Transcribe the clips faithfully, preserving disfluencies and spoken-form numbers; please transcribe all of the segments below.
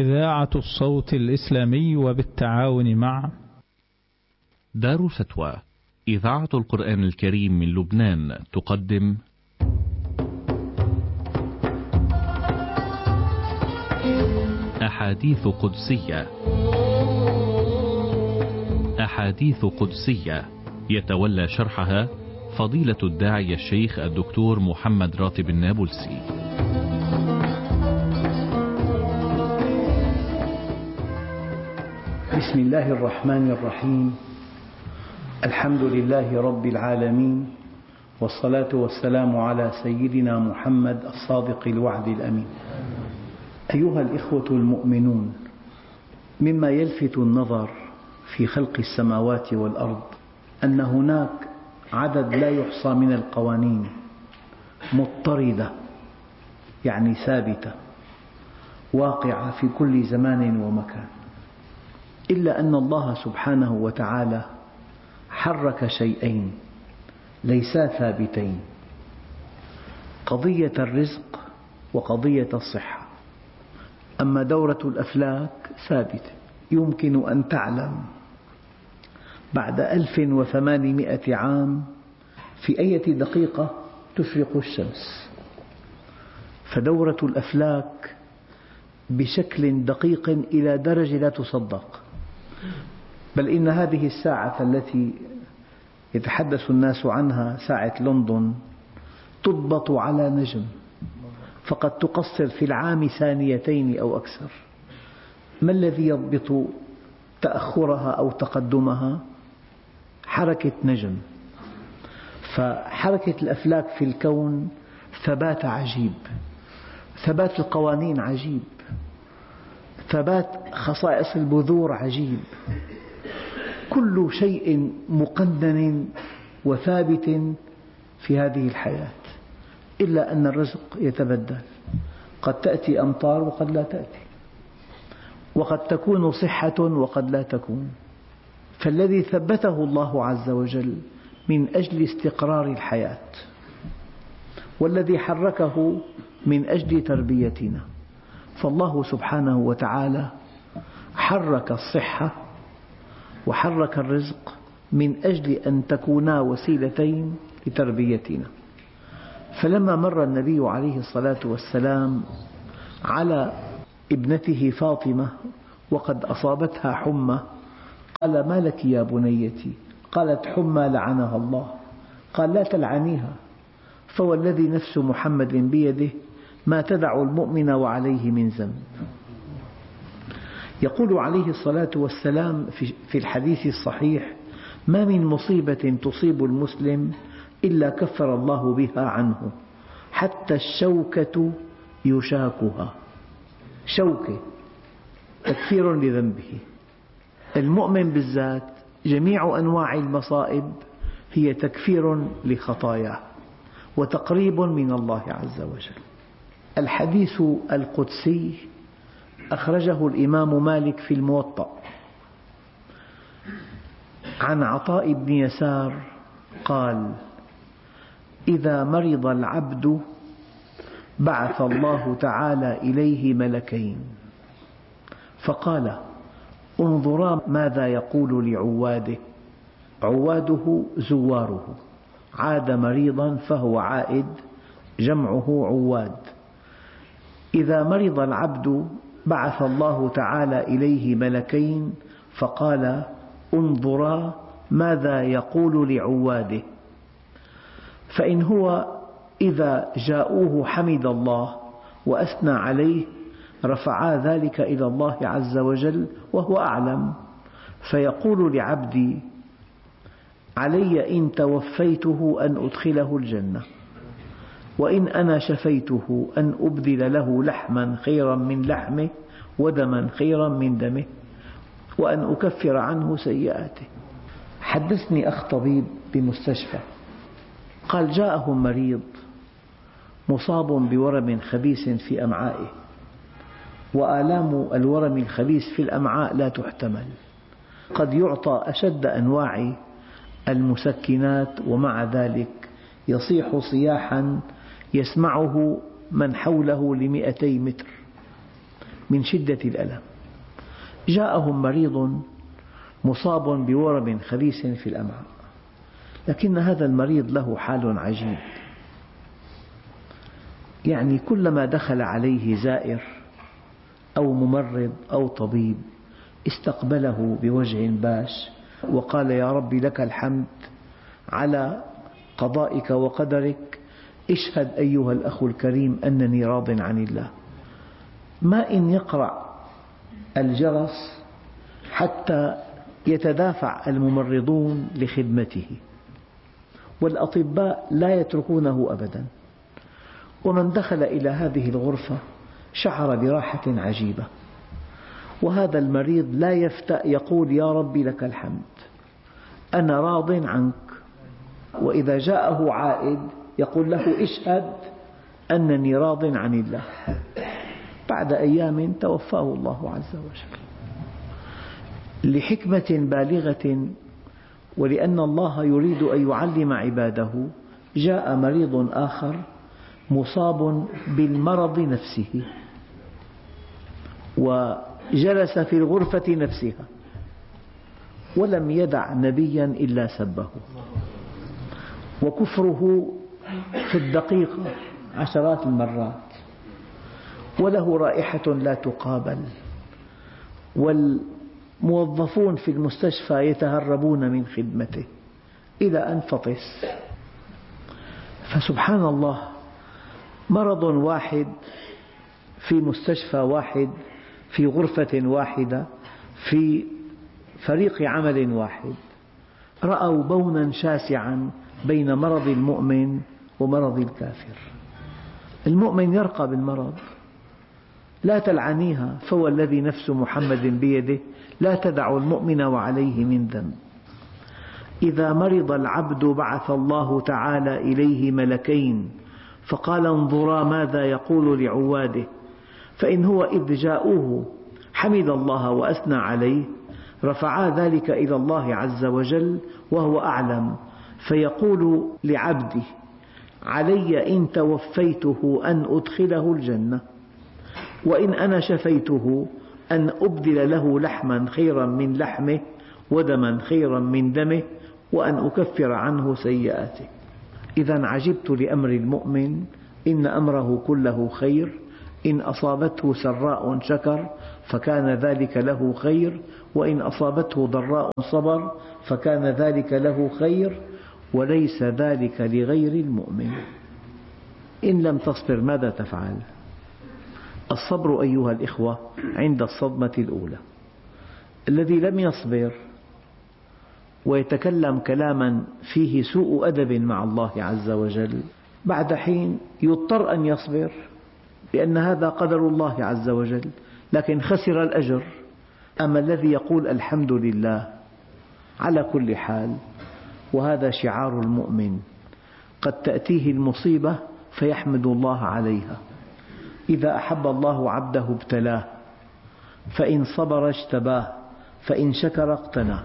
إذاعة الصوت الإسلامي وبالتعاون مع دار فتوى إذاعة القرآن الكريم من لبنان تقدم أحاديث قدسية. أحاديث قدسية يتولى شرحها فضيلة الداعية الشيخ الدكتور محمد راتب النابلسي. بسم الله الرحمن الرحيم. الحمد لله رب العالمين، والصلاة والسلام على سيدنا محمد الصادق الوعد الأمين. أيها الإخوة المؤمنون، مما يلفت النظر في خلق السماوات والأرض أن هناك عدد لا يحصى من القوانين مضطردة، يعني ثابتة واقعة في كل زمان ومكان، إلا أن الله سبحانه وتعالى حرك شيئين ليسا ثابتين: قضية الرزق وقضية الصحة. أما دورة الأفلاك ثابتة، يمكن أن تعلم بعد ألف وثمانمائة عام في أي دقيقة تشرق الشمس، فدورة الأفلاك بشكل دقيق إلى درجة لا تصدق. بل إن هذه الساعة التي يتحدث الناس عنها، ساعة لندن، تضبط على نجم، فقد تقصر في العام ثانيتين أو أكثر. ما الذي يضبط تأخرها أو تقدمها؟ حركة نجم. فحركة الأفلاك في الكون ثبات عجيب، ثبات القوانين عجيب، ثبات خصائص البذور عجيب، كل شيء مقنن وثابت في هذه الحياة، إلا أن الرزق يتبدل، قد تأتي أمطار وقد لا تأتي، وقد تكون صحة وقد لا تكون. فالذي ثبته الله عز وجل من أجل استقرار الحياة، والذي حركه من أجل تربيتنا. فالله سبحانه وتعالى حرك الصحة وحرك الرزق من أجل أن تكونا وسيلتين لتربيتنا. فلما مر النبي عليه الصلاة والسلام على ابنته فاطمة وقد أصابتها حمى، قال: ما لك يا بنيتي؟ قالت: حمى لعنها الله. قال: لا تلعنيها، فوالذي نفس محمد بيده ما تدع المؤمن وعليه من ذنب. يقول عليه الصلاة والسلام في الحديث الصحيح: ما من مصيبة تصيب المسلم إلا كفر الله بها عنه، حتى الشوكة يشاكها. شوكة تكفير لذنبه. المؤمن بالذات جميع أنواع المصائب هي تكفير لخطاياه وتقريب من الله عز وجل. الحديث القدسي أخرجه الإمام مالك في الموطأ عن عطاء بن يسار قال: إذا مرض العبد بعث الله تعالى إليه ملكين، فقال: انظرا ماذا يقول لعواده. عواده زواره، عاد مريضا فهو عائد، جمعه عواد. إذا مرض العبد بعث الله تعالى إليه ملكين، فقال: انظرا ماذا يقول لعواده. فإن هو إذا جاءوه حمد الله وأثنى عليه، رفعا ذلك إلى الله عز وجل وهو أعلم، فيقول لعبدي: علي إن توفيته أن أدخله الجنة، وإن أنا شفيته أن أبدل له لحما خيرا من لحمه ودما خيرا من دمه، وأن أكفر عنه سيئاته. حدثني أخ طبيب بمستشفى، قال: جاءهم مريض مصاب بورم خبيث في أمعائه، وآلام الورم الخبيث في الأمعاء لا تحتمل، قد يعطى أشد أنواع المسكنات ومع ذلك يصيح صياحا يسمعه من حوله لمئتي متر، من شدة الألم. جاءهم مريض مصاب بورم خبيث في الأمعاء، لكن هذا المريض له حال عجيب، يعني كلما دخل عليه زائر أو ممرض أو طبيب استقبله بوجه باش وقال: يا رب لك الحمد على قضائك وقدرك، اشهد أيها الأخ الكريم أنني راض عن الله. ما إن يقرع الجرس حتى يتدافع الممرضون لخدمته، والأطباء لا يتركونه أبدا. ومن دخل إلى هذه الغرفة شعر براحة عجيبة، وهذا المريض لا يفتأ يقول: يا رب لك الحمد، أنا راض عنك. وإذا جاءه عائد يقول له: اشهد أنني راض عن الله. بعد أيام توفاه الله عز وجل. لحكمة بالغة ولأن الله يريد أن يعلم عباده، جاء مريض آخر مصاب بالمرض نفسه وجلس في الغرفة نفسها ولم يدع نبيا إلا سبه، وكفره في الدقيقة عشرات المرات، وله رائحة لا تقابل، والموظفون في المستشفى يتهربون من خدمته إلى أن فطس. فسبحان الله، مرض واحد في مستشفى واحد في غرفة واحدة في فريق عمل واحد، رأوا بونا شاسعا بين مرض المؤمن ومرض الكافر. المؤمن يرقى بالمرض: لا تلعنيها فوالذي نفس محمد بيده لا تدع المؤمن وعليه من ذنب. إذا مرض العبد بعث الله تعالى إليه ملكين فقال: انظرا ماذا يقول لعواده، فإن هو إذ جاءوه حمد الله وأثنى عليه رفعا ذلك إلى الله عز وجل وهو أعلم، فيقول لعبده: علي إن توفيته أن أدخله الجنة، وإن أنا شفيته أن أبدل له لحما خيرا من لحمه ودما خيرا من دمه وأن أكفر عنه سيئاته. إذا عجبت لأمر المؤمن، إن أمره كله خير، إن أصابته سراء شكر فكان ذلك له خير، وإن أصابته ضراء صبر فكان ذلك له خير، وليس ذلك لغير المؤمن. إن لم تصبر ماذا تفعل؟ الصبر أيها الإخوة عند الصدمة الأولى. الذي لم يصبر ويتكلم كلاما فيه سوء أدب مع الله عز وجل بعد حين يضطر أن يصبر، لأن هذا قدر الله عز وجل، لكن خسر الأجر. أما الذي يقول الحمد لله على كل حال، وهذا شعار المؤمن، قد تأتيه المصيبة فيحمد الله عليها. إذا أحب الله عبده ابتلاه، فإن صبر اجتباه، فإن شكر اقتناه.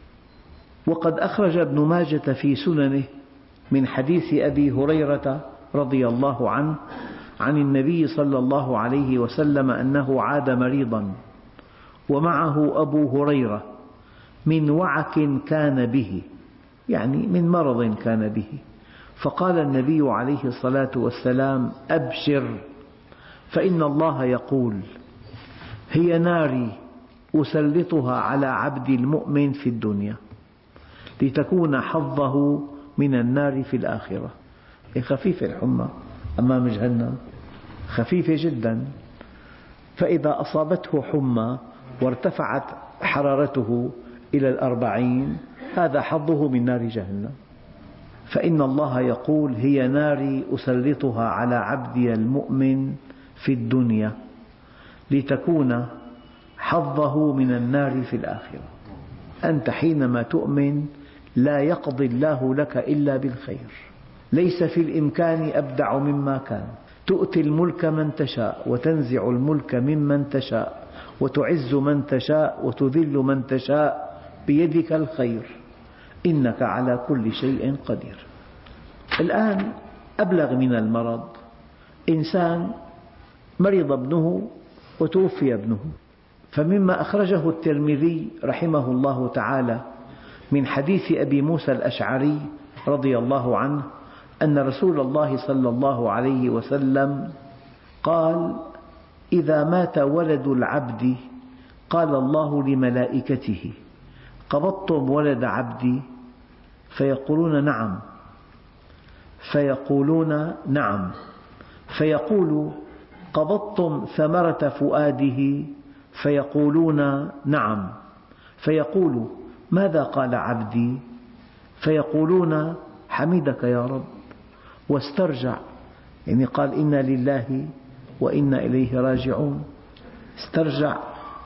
وقد أخرج ابن ماجة في سننه من حديث أبي هريرة رضي الله عنه عن النبي صلى الله عليه وسلم أنه عاد مريضا ومعه أبو هريرة من وعك كان به، يعني من مرض كان به، فقال النبي عليه الصلاة والسلام: أبشر، فإن الله يقول: هي ناري أسلطها على عبد المؤمن في الدنيا لتكون حظه من النار في الآخرة. خفيفة الحمى أمام جهنم، خفيفة جدا. فإذا أصابته حمى وارتفعت حرارته إلى الأربعين هذا حظه من نار جهنم. فإن الله يقول: هي ناري أسلطها على عبدي المؤمن في الدنيا لتكون حظه من النار في الآخرة. أنت حينما تؤمن لا يقضي الله لك إلا بالخير، ليس في الإمكان أبدع مما كان. تؤتي الملك من تشاء وتنزع الملك ممن تشاء وتعز من تشاء وتذل من تشاء بيدك الخير، إنك على كل شيء قدير. الآن أبلغ من المرض، إنسان مرض ابنه وتوفي ابنه. فمما أخرجه الترمذي رحمه الله تعالى من حديث أبي موسى الأشعري رضي الله عنه أن رسول الله صلى الله عليه وسلم قال: إذا مات ولد العبد قال الله لملائكته: قبضتم ولد عبدي؟ فيقولون: نعم. فيقولون: نعم. فيقول: قبضتم ثمرة فؤاده؟ فيقولون: نعم. فيقول: ماذا قال عبدي؟ فيقولون: حمدك يا رب واسترجع، يعني قال إنا لله وإنا إليه راجعون. استرجع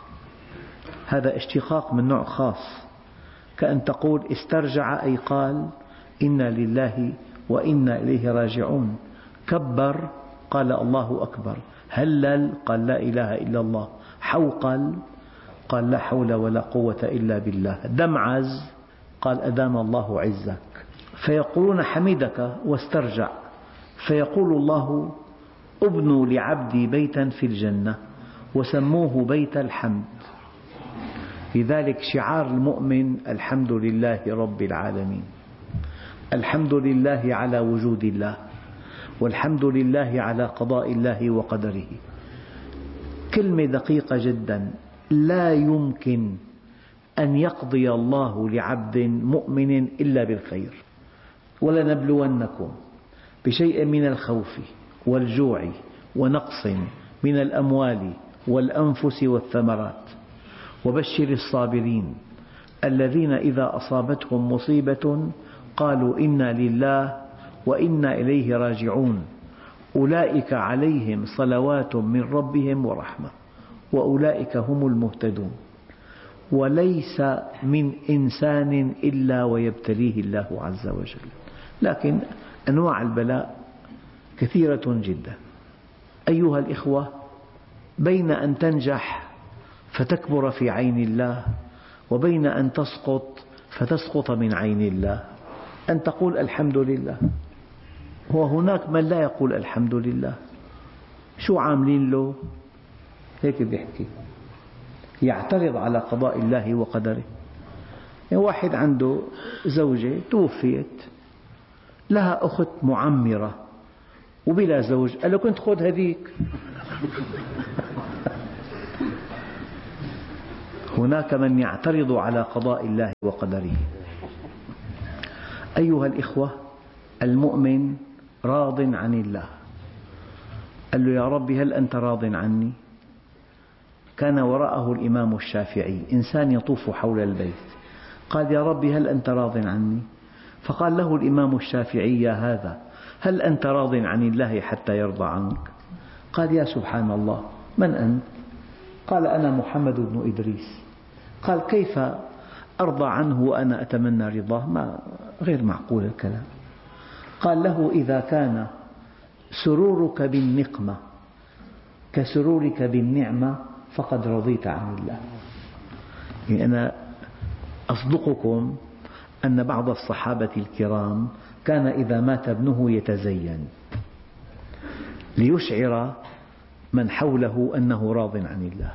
هذا اشتقاق من نوع خاص، كأن تقول استرجع أي قال إنا لله وإنا إليه راجعون. كبر قال الله أكبر. هلل قال لا إله إلا الله. حوقل قال لا حول ولا قوة إلا بالله. دمعز قال أدام الله عزك. فيقولون: حمدك واسترجع. فيقول الله: ابنوا لعبدي بيتا في الجنة وسموه بيت الحمد. لذلك شعار المؤمن الحمد لله رب العالمين، الحمد لله على وجود الله، والحمد لله على قضاء الله وقدره. كلمة دقيقة جدا، لا يمكن أن يقضي الله لعبد مؤمن إلا بالخير. ولنبلونكم بشيء من الخوف والجوع ونقص من الأموال والأنفس والثمرات وبشر الصابرين الذين إذا أصابتهم مصيبة قالوا إنا لله وإنا إليه راجعون أولئك عليهم صلوات من ربهم ورحمة وأولئك هم المهتدون. وليس من إنسان إلا ويبتليه الله عز وجل، لكن أنواع البلاء كثيرة جدا. أيها الإخوة، بين أن تنجح فتكبر في عين الله وبين أن تسقط فتسقط من عين الله، أن تقول الحمد لله. وهناك من لا يقول الحمد لله، شو عاملين له؟ هيك بيحكي، يعترض على قضاء الله وقدره. يعني واحد عنده زوجة توفيت، لها أخت معمرة وبلا زوج، قال له كنت خذ هذيك. هناك من يعترض على قضاء الله وقدره. أيها الإخوة، المؤمن راض عن الله. قال له يا رب هل أنت راض عني؟ كان وراءه الإمام الشافعي، إنسان يطوف حول البيت، قال يا رب هل أنت راض عني؟ فقال له الإمام الشافعي يا هذا هل أنت راض عن الله حتى يرضى عنك؟ قال يا سبحان الله من أنت؟ قال أنا محمد بن إدريس. قال كيف أرضى عنه وأنا أتمنى رضاه؟ ما غير معقول الكلام. قال له إذا كان سرورك بالنقمة كسرورك بالنعمة فقد رضيت عن الله. يعني أنا أصدقكم أن بعض الصحابة الكرام كان إذا مات ابنه يتزين ليشعر من حوله أنه راض عن الله.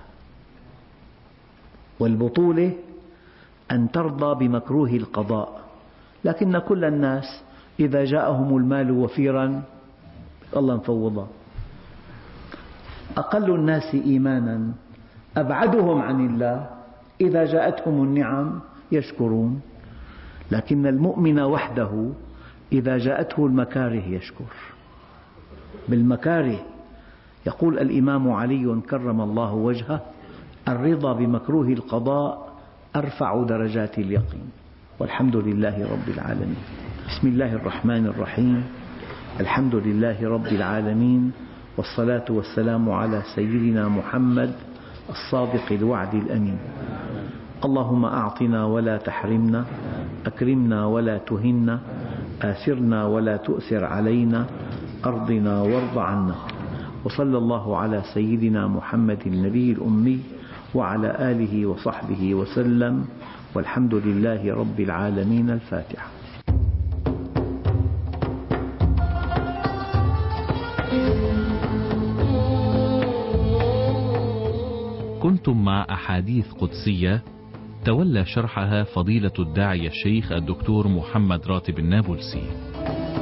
والبطولة أن ترضى بمكروه القضاء، لكن كل الناس إذا جاءهم المال وفيرا الله مفوضه. أقل الناس إيمانا أبعدهم عن الله إذا جاءتهم النعم يشكرون، لكن المؤمن وحده إذا جاءته المكاره يشكر. بالمكاره يقول الإمام علي كرم الله وجهه الرضا بمكروه القضاء أرفع درجات اليقين. والحمد لله رب العالمين. بسم الله الرحمن الرحيم. الحمد لله رب العالمين، والصلاة والسلام على سيدنا محمد الصادق الوعد الأمين. اللهم أعطنا ولا تحرمنا، أكرمنا ولا تهنا، آثرنا ولا تؤثر علينا، أرضنا وارض عنا. وصلى الله على سيدنا محمد النبي الأمي وعلى آله وصحبه وسلم، والحمد لله رب العالمين. الفاتحة. كنتم مع أحاديث قدسية تولى شرحها فضيلة الداعية الشيخ الدكتور محمد راتب النابلسي.